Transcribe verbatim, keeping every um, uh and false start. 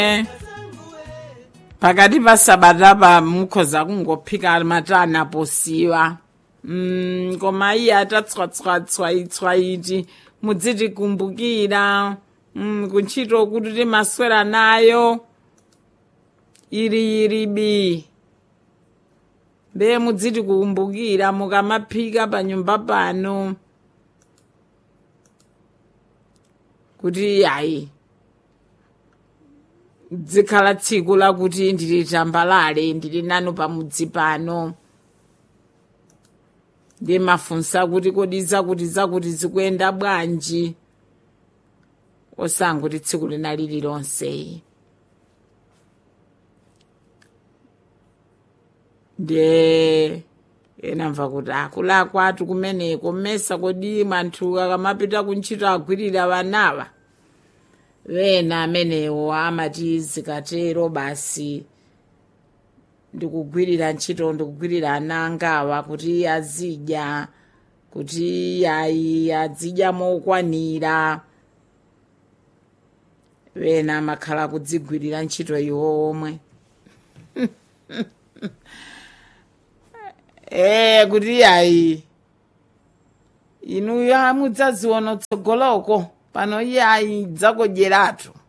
pakati pa sabata pa mukhoza kungophika matana posiwa mm, koma iye atatswatswatswaitswaiti mudzitikumbukira mm, kuntchito kuti timaswera nayo iri iribi mbe mudzitikumbukira mukamaphika pa nyumba pano kuti ayi dzikhala tsiku lakuti ndili tambalale ndili nanu pamudzi pano ndi mafunsa kuti kodi zakuti zakuti zikuyenda bwanji osanguti tsiku lina lililonse ndiye enamva kuti akulakwa atu kumeneko mmesa kodi manthu akamapita kuntchito agwirira vanawa wena amenewo amati zikatero basi ndikugwirira ntchito ndikugwirira anangawa kuti azidya kuti ayi azidya mokwanira wena amakhala kudzigwirira ntchito iwo omwe eh kuti ayi inuyo amudzaziona tsogoloko pano iye ayi dzakodyeratu